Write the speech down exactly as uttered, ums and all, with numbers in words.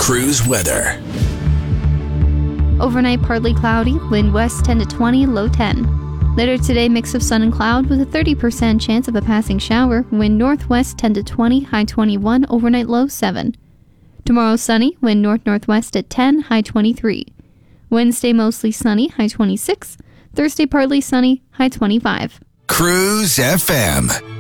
Cruise weather. Overnight, partly cloudy, wind west ten to twenty, low ten. Later today, mix of sun and cloud with a thirty percent chance of a passing shower, wind northwest ten to twenty, high twenty-one, overnight low seven. Tomorrow sunny, wind north-northwest at ten, high twenty-three. Wednesday mostly sunny, high twenty-six. Thursday partly sunny, high twenty-five. Cruise F M.